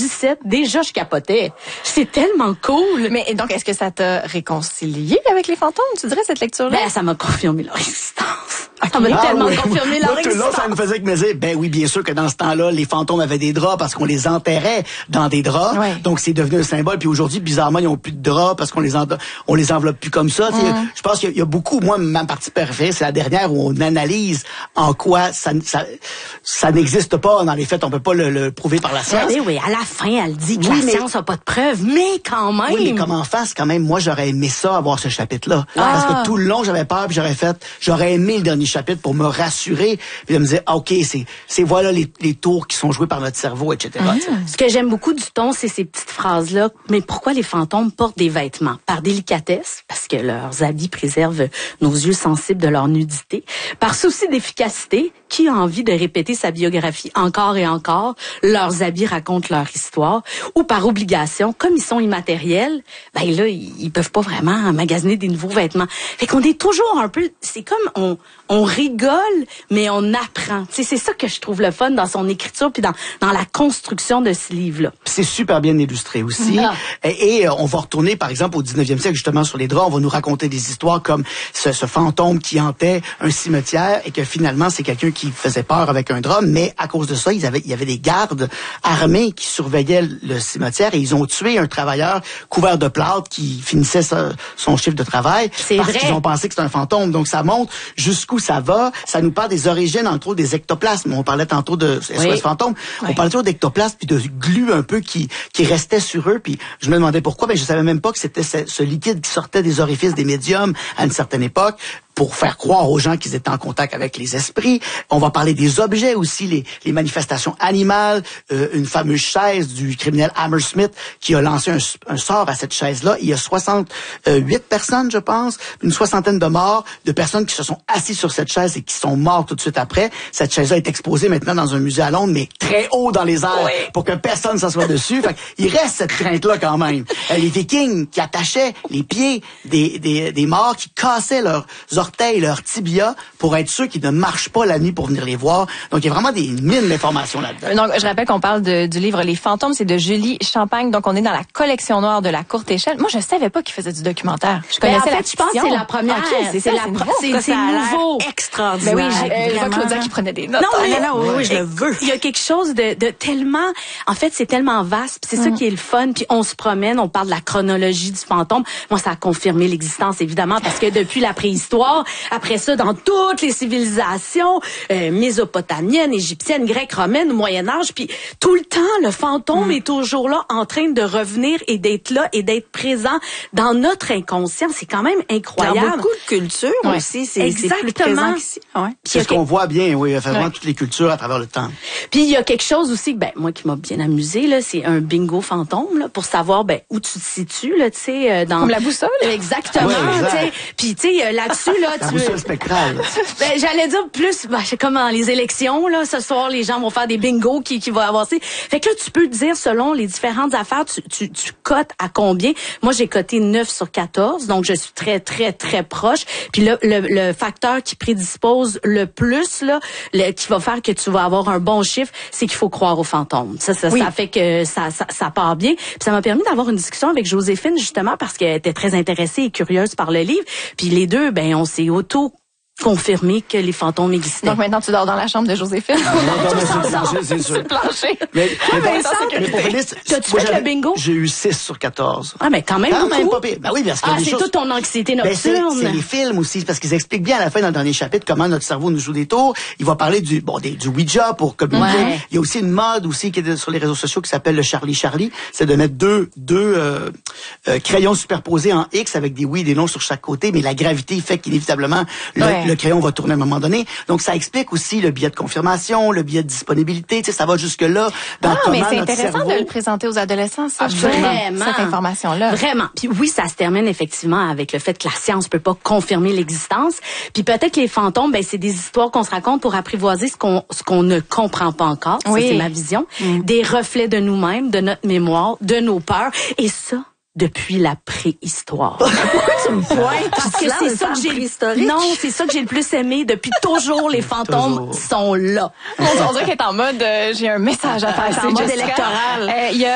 17, déjà, je capotais. C'est tellement cool. Mais donc, est-ce que ça t'a réconcilié avec les fantômes, tu dirais, cette lecture-là? Ben, ça m'a confirmé leur existence. Okay. Ça m'a tellement confirmé leur Moi, tout le long, existence. ça me faisait que me dire, ben oui, bien sûr que dans ce temps-là, les fantômes avaient des draps parce qu'on les enterrait dans des draps. Ouais. Donc, c'est devenu un symbole. Puis aujourd'hui, bizarrement, ils n'ont plus de draps parce qu'on les enveloppe plus comme ça. Je pense qu'il y a beaucoup, moi, ma partie préférée, c'est la dernière où on analyse en quoi ça n'existe pas. Dans les faits, on peut pas le prouver par la science. Oui, à la fin, elle dit que Oui, la science n'a pas de preuves, mais quand même. Oui, mais comme en face, quand même, moi, j'aurais aimé ça, avoir ce chapitre-là. Parce que tout le long, j'avais peur, puis j'aurais aimé le dernier chapitre pour me rassurer, puis de me dire, OK, c'est voilà les tours qui sont joués par notre cerveau, etc. Ce que j'aime beaucoup du ton, c'est ces petites phrases-là. Mais pourquoi les fantômes portent des vêtements? Par délicatesse, parce que leurs habits préservent nos yeux sensibles de leur nudité. Par souci d'efficacité, qui a envie de répéter sa biographie encore et encore? Leurs habits racontent leur histoire. Ou par obligation, comme ils sont immatériels, ben là, ils peuvent pas vraiment magasiner des nouveaux vêtements. Fait qu'on est toujours un peu... C'est comme on rigole, mais on apprend. Tu sais, c'est ça que je trouve le fun dans son écriture puis dans la construction de ce livre-là. C'est super bien illustré aussi. Et on va retourner, par exemple, au 19e siècle, justement, sur les draps. On va nous raconter des histoires comme ce fantôme qui hantait un cimetière et que finalement, c'est quelqu'un qui faisait peur avec un drap. Mais à cause de ça, il y avait des gardes armés qui surveillaient le cimetière et ils ont tué un travailleur couvert de plâtre qui finissait son chiffre de travail parce qu'ils ont pensé que c'était un fantôme. Donc, ça montre jusqu'où ça va. Ça nous parle des origines, entre autres, des ectoplasmes. On parlait tantôt de SOS fantôme. On parlait toujours d'ectoplasmes puis de glu un peu qui restait sur eux. Puis je me demandais pourquoi. Ben, je savais même pas que c'était ce liquide qui sortait des orifices des médiums à une certaine époque pour faire croire aux gens qu'ils étaient en contact avec les esprits. On va parler des objets aussi, les manifestations animales, une fameuse chaise du criminel Hammersmith qui a lancé un sort à cette chaise-là. Il y a 68 personnes, je pense, une soixantaine de morts, de personnes qui se sont assises sur cette chaise et qui sont morts tout de suite après. Cette chaise-là est exposée maintenant dans un musée à Londres, mais très haut dans les airs pour que personne ne s'assoie dessus. Fait il reste cette crainte-là quand même. Les Vikings qui attachaient les pieds des morts, qui cassaient leurs orteils, leurs tibias, pour être sûrs qu'ils ne marchent pas la nuit pour venir les voir. Donc, il y a vraiment des mines d'informations là-dedans. Donc, je rappelle qu'on parle du livre Les Fantômes, c'est de Julie Champagne. Donc, on est dans la collection noire de La Courte Échelle. Moi, je savais pas qu'il faisait du documentaire. Je connaissais en fait, je pense que c'est la première. Okay, c'est nouveau. Extraordinaire. Ben oui, je vois Claudia qui prenait des notes. Oui, je le veux. Il y a quelque chose de tellement... En fait, c'est tellement vaste. C'est ça qui est le fun. Puis on se promène, on parle de la chronologie du fantôme. Moi, ça a confirmé l'existence, évidemment, parce que depuis la préhistoire, après ça, dans toutes les civilisations mésopotamiennes, égyptiennes, grecques, romaines, au Moyen-Âge, puis tout le temps, le fantôme est toujours là, en train de revenir et d'être là et d'être présent dans notre inconscient. C'est quand même incroyable. Dans beaucoup de cultures aussi, c'est plus présent qu'ici. C'est ce qu'on voit bien, vraiment toutes les cultures à travers le temps. Puis il y a quelque chose aussi, moi qui m'a bien amusé là, c'est un bingo fantôme là, pour savoir où tu te situes là, tu sais, dans comme la boussole. Exactement, tu sais. Puis tu sais là-dessus là, la boussole spectrale. J'allais dire plus, c'est comme dans les élections là, ce soir les gens vont faire des bingos qui vont avancer. Fait que là tu peux dire selon les différentes affaires, tu cotes à combien. Moi j'ai coté 9 sur 14, donc je suis très très très proche. Puis le facteur qui prédispose le plus là, qui va faire que tu vas avoir un bon chiffre, c'est qu'il faut croire aux fantômes. Ça fait que ça part bien. Puis ça m'a permis d'avoir une discussion avec Joséphine justement parce qu'elle était très intéressée et curieuse par le livre. Puis les deux, on s'est confirmé que les fantômes existaient. Donc maintenant tu dors dans la chambre de Joséphine. C'est sûr. Sur le plancher. Mais pour finir, t'as-tu fait le bingo? J'ai eu 6 sur 14. Ah, mais quand même pas pire. Ben oui, parce que c'est toute ton anxiété nocturne. C'est les films aussi, parce qu'ils expliquent bien à la fin dans le dernier chapitre comment notre cerveau nous joue des tours. Il va parler du Ouija pour communiquer. Ouais. Il y a aussi une mode aussi qui est sur les réseaux sociaux qui s'appelle le Charlie. C'est de mettre deux crayons superposés en X avec des oui et des non sur chaque côté, mais la gravité fait qu'inévitablement le crayon va tourner à un moment donné. Donc, ça explique aussi le biais de confirmation, le biais de disponibilité. Tu sais, ça va jusque-là dans comment mais c'est notre intéressant cerveau... de le présenter aux adolescents, ça. Vraiment. Cette information-là. Vraiment. Puis oui, ça se termine effectivement avec le fait que la science peut pas confirmer l'existence. Puis peut-être que les fantômes, c'est des histoires qu'on se raconte pour apprivoiser ce qu'on ne comprend pas encore. Ça, c'est ma vision. Des reflets de nous-mêmes, de notre mémoire, de nos peurs. Et ça, depuis la préhistoire. Pourquoi tu me pointes? Parce que c'est ça que c'est ça que j'ai le plus aimé. Depuis toujours, les fantômes sont là. On dirait qu'elle est en mode, j'ai un message à passer. En mode électoral. Il y a